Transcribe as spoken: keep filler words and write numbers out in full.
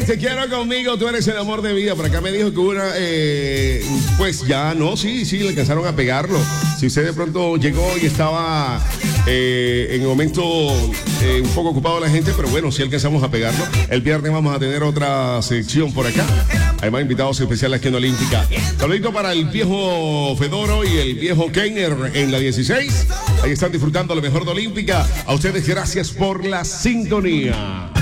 te quiero conmigo, tú eres el amor de vida. Por acá me dijo que una, eh, pues ya no, sí, sí, le alcanzaron a pegarlo. Si usted de pronto llegó y estaba eh, en el momento eh, un poco ocupado la gente, pero bueno, sí alcanzamos a pegarlo. El viernes vamos a tener otra sección por acá. Hay más invitados especiales aquí en Olímpica. Saludito para el viejo Fedoro y el viejo Keiner en la dieciséis. Ahí están disfrutando lo mejor de Olímpica. A ustedes gracias por la sintonía.